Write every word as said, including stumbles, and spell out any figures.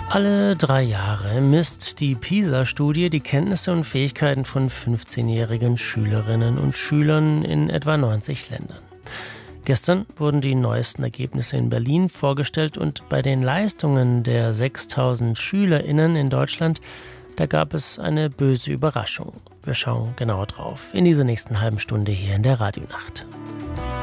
Alle drei Jahre misst die PISA-Studie die Kenntnisse und Fähigkeiten von fünfzehnjährigen Schülerinnen und Schülern in etwa neunzig Ländern. Gestern wurden die neuesten Ergebnisse in Berlin vorgestellt und bei den Leistungen der sechstausend SchülerInnen in Deutschland, da gab es eine böse Überraschung. Wir schauen genauer drauf in dieser nächsten halben Stunde hier in der Radionacht.